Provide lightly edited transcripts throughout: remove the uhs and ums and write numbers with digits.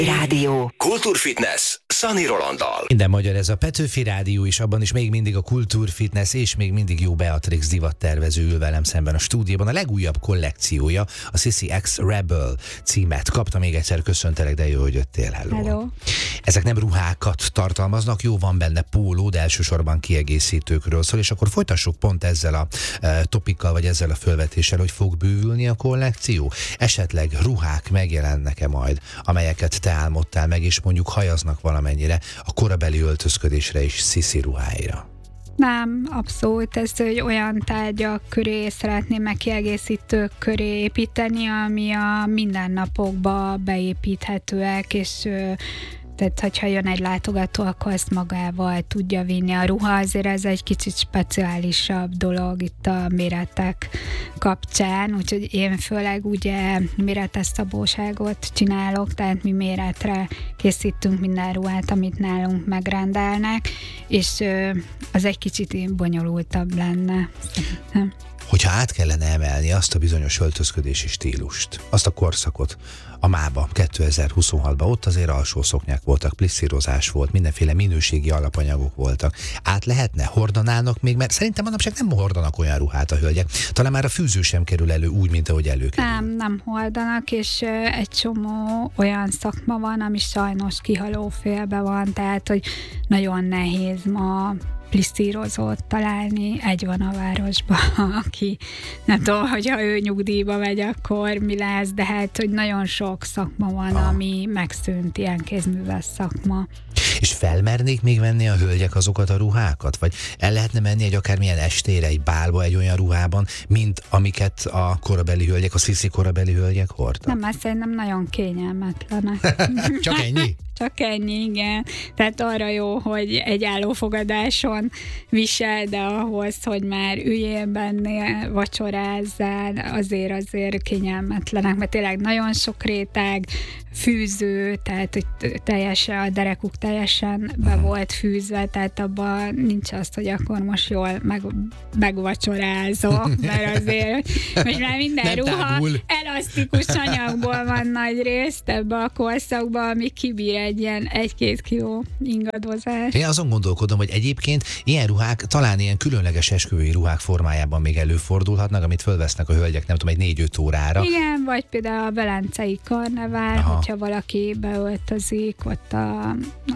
Rádió. Kultúrfitness Szani Rolanddal. Minden magyar, ez a Petőfi Rádió is, abban is még mindig a Kultúrfitness, és még mindig Jó Beatrix divattervező ül velem szemben a stúdióban. A legújabb kollekciója, a Sissy X Rebel címet kapta. Még egyszer köszöntelek, de jó, hogy jöttél. Hello. Ezek nem ruhákat tartalmaznak, jó, van benne póló, de elsősorban kiegészítőkről szól, és akkor folytassuk pont ezzel a topikkal, vagy ezzel a fölvetéssel, hogy fog bővülni a kollekció. Esetleg ruhák megjelennek-e majd, amelyeket te álmodtál meg, és mondjuk hajaznak valamennyire a korabeli öltözködésre és Sissy ruháira? Nem, abszolút. Ez olyan tárgyak köré szeretném meg kiegészítők köré építeni, ami a mindennapokba beépíthetőek, és tehát, hogyha jön egy látogató, akkor azt magával tudja vinni. A ruha azért ez egy kicsit speciálisabb dolog itt a méretek kapcsán, úgyhogy én főleg ugye méretes szabóságot csinálok, tehát mi méretre készítünk minden ruhát, amit nálunk megrendelnek, és az egy kicsit bonyolultabb lenne. Szerintem. Hogyha át kellene emelni azt a bizonyos öltözködési stílust, azt a korszakot, a mába 2026-ban, ott azért alsó szoknyák voltak, plisszírozás volt, mindenféle minőségi alapanyagok voltak. Át lehetne? Hordanának még? Mert szerintem manapság nem hordanak olyan ruhát a hölgyek. Talán már a fűző sem kerül elő úgy, mint ahogy előkerül. Nem hordanak, és egy csomó olyan szakma van, ami sajnos kihaló félbe van, tehát, hogy nagyon nehéz ma plisszírozót találni, egy van a városban, aki nem tudom, hogyha ő nyugdíjba megy, akkor mi lesz, de hát, hogy nagyon sok szakma van, ami megszűnt, ilyen kézműves szakma. És felmernék még venni a hölgyek azokat a ruhákat? Vagy el lehetne menni egy akármilyen estére, egy bálba, egy olyan ruhában, mint amiket a korabeli hölgyek, a Sissy korabeli hölgyek hordtak? Nem, mert szerintem nagyon kényelmetlenek. Csak ennyi? Csak ennyi, igen. Tehát arra jó, hogy egy állófogadáson visel, de ahhoz, hogy már üljél benne, vacsorázzál, azért kényelmetlenek, mert tényleg nagyon sok réteg, fűző, tehát hogy teljesen, a derekuk teljesen be volt fűzve, tehát abban nincs az, hogy akkor most jól megvacsorázok, mert azért, hogy már minden nem ruha tágul. Elasztikus anyagból van nagy részt ebbe a korszakban, ami kibír egy ilyen 1-2 kiló ingadozás. Én azon gondolkodom, hogy egyébként ilyen ruhák talán ilyen különleges esküvői ruhák formájában még előfordulhatnak, amit fölvesznek a hölgyek, nem tudom, egy 4-5 órára. Igen, vagy például a velencei karnevál, hogyha valaki beöltözik ott a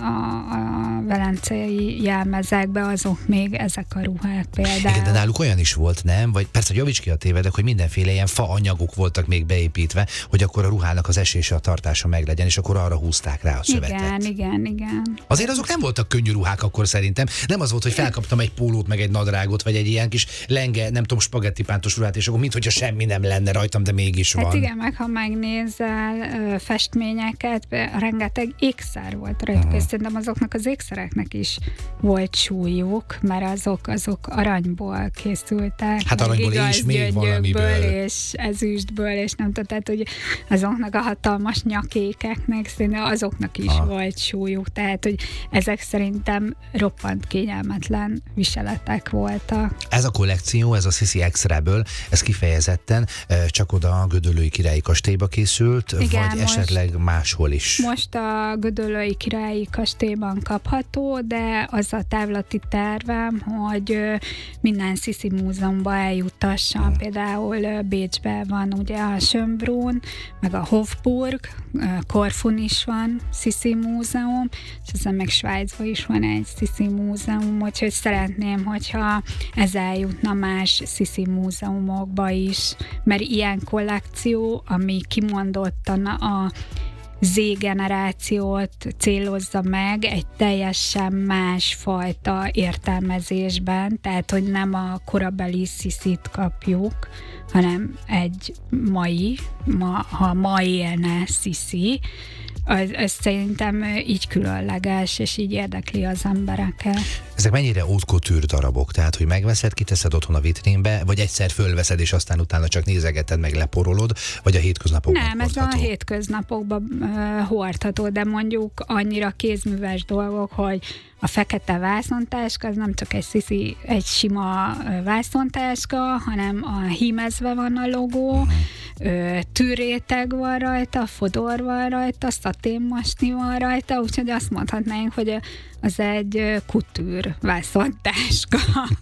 velencei jelmezekbe, azok még ezek a ruhák például. Igen, de náluk olyan is volt, nem? Vagy persze, javíts ki, a tévedek, hogy mindenféle ilyen faanyagok voltak még beépítve, hogy akkor a ruhának az esése, a tartása meglegyen, és akkor arra húzták rá a szövetet. Igen. Azért azok nem voltak könnyű ruhák akkor szerintem. Nem az volt, hogy felkaptam egy pólót, meg egy nadrágot, vagy egy ilyen kis lenge, nem tudom, spagettipántos ruhát, és akkor minthogyha semmi nem lenne rajtam, de mégis van. Hát igen, meg ha megnézel festményeket, rengeteg ékszer volt rajta, és szerintem azoknak az ékszereknek is volt súlyuk, mert azok aranyból készültek. Hát aranyból és még valamiből. És ezüstből, és nem tudom, tehát hogy azoknak a hatalmas nyakékeknek szerintem azoknak is volt súlyuk, tehát hogy ezek szerintem roppant kényelmetlen viseletek voltak. Ez a kollekció, ez a Sissy X Rebel, ez kifejezetten csak oda a Gödöllői Királyi Kastélyba készült, igen, vagy esetleg máshol is? Most a Gödöllői Királyi Kastélyban kapható, de az a távlati tervem, hogy minden Sissy múzeumban eljuttassam. Például Bécsben van ugye a Schönbrunn, meg a Hofburg, Korfun is van Sissy múzeum, és aztán meg Svájcban is van egy Sissy múzeum, úgyhogy szeretném, hogyha ez eljutna más Sissy múzeumokba is, mert ilyen kollekció, ami kimondottan a Z-generációt célozza meg egy teljesen másfajta értelmezésben, tehát hogy nem a korabeli Sissyt kapjuk, hanem egy ha ma élne Sissy, ez szerintem így különleges, és így érdekli az embereket. Ezek mennyire haute couture darabok? Tehát, hogy megveszed, kiteszed otthon a vitrínbe, vagy egyszer fölveszed, és aztán utána csak nézegeted, meg leporolod, vagy a hétköznapokban nem, hordható? Ez a hétköznapokban hordható, de mondjuk annyira kézműves dolgok, hogy a fekete vászontáska, az nem csak egy sima vászontáska, hanem a hímezve van a logó, tűréteg van rajta, fodor van rajta, szaténmasni van rajta, úgyhogy azt mondhatnánk, hogy az egy kutűr vászontáska.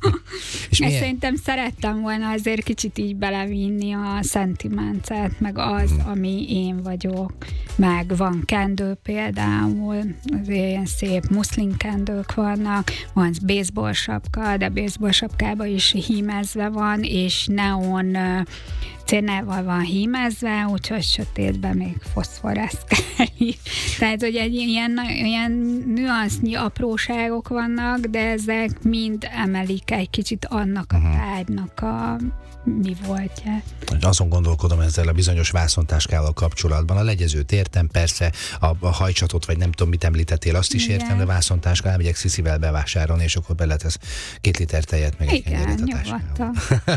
És szerintem szerettem volna azért kicsit így belevinni a szentimentát, meg az, ami én vagyok. Meg van kendő például, azért ilyen szép muszlin kendők vannak, van baseball sapka, de baseball sapkában is hímezve van, és neon cénával van hímezve, úgyhogy sötétben még foszforeszkel is. Tehát, hogy egy ilyen nüansznyi apróságok vannak, de ezek mind emelik egy kicsit annak a tárgynak a mi voltja. Azon gondolkodom ezzel a bizonyos vászontáskával kapcsolatban. A legyezőt értem, persze, a hajcsatot, vagy nem tudom, mit említettél, azt is értem, de vászontáska, elmegyek Sziszivel bevásárolni, és akkor beletesz 2 liter tejet, meg egy kenyeret a táskába.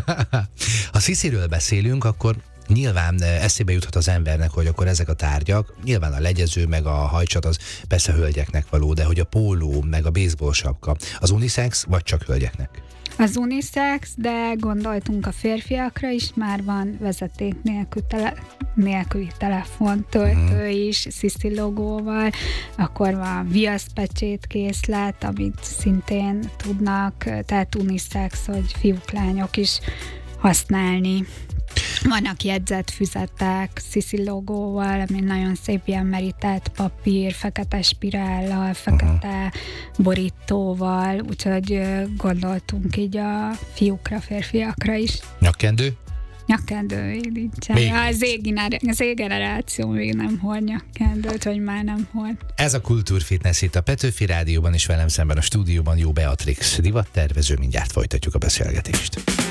Ha Szisziről beszélünk, akkor nyilván eszébe juthat az embernek, hogy akkor ezek a tárgyak, nyilván a legyező meg a hajcsat az persze hölgyeknek való, de hogy a póló meg a baseball sapka, az unisex vagy csak hölgyeknek? Az unisex, de gondoltunk a férfiakra is, már van vezeték nélküli telefontöltő is, Sisi logóval, akkor van viaszpecsétkészlet, amit szintén tudnak, tehát unisex, hogy fiúk, lányok is használni. Vannak jegyzett füzetek, Sisi logóval, ami nagyon szép ilyen merított papír, fekete spirállal, fekete borítóval, úgyhogy gondoltunk így a fiúkra, férfiakra is. Nyakkendő? Nyakkendő, nincsen. Az Z-generáció még nem hord nyakkendőt, vagy már nem hord. Ez a Kultúrfitness itt a Petőfi Rádióban, és velem szemben a stúdióban Jó Beatrix divattervező, mindjárt folytatjuk a beszélgetést.